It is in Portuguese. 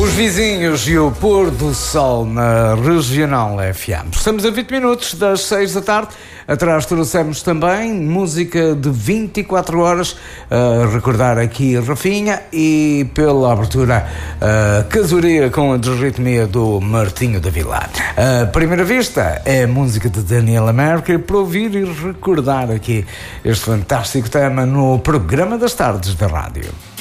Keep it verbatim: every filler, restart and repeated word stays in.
Os vizinhos e o pôr do sol na Regional F M. Estamos a vinte minutos das seis da tarde. Atrás trouxemos também música de vinte e quatro horas. A recordar aqui Rafinha e pela abertura a Casuria com a desritmia do Martinho da Vila. A primeira vista é a música de Daniela Mercury para ouvir e recordar aqui este fantástico tema no programa das tardes da rádio.